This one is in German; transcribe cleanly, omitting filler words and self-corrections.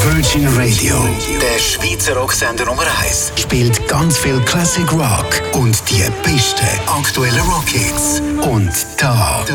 Virgin Radio. Der Schweizer Rocksender Nummer 1 Spielt ganz viel Classic Rock und die besten aktuellen Rockhits. Und da